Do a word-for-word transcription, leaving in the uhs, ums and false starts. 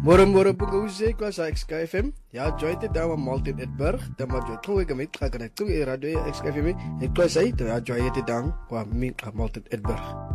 Moro-moro pag-uusay ko sa X K F M. Ya, joy te dawa Maltin Edberg. Dama joy tungoy gamit kakanak tungoy radio X K F M. Ito sa ito, ya joy te dang kwa ming Maltin Edberg.